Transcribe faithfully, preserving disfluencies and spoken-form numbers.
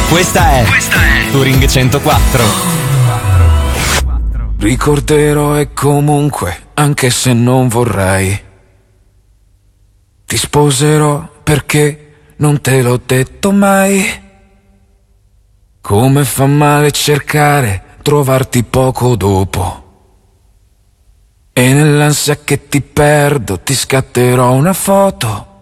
Questa è, Questa è Touring centoquattro. Ricorderò e comunque, anche se non vorrei, ti sposerò perché non te l'ho detto mai. Come fa male cercare, trovarti poco dopo. E nell'ansia che ti perdo ti scatterò una foto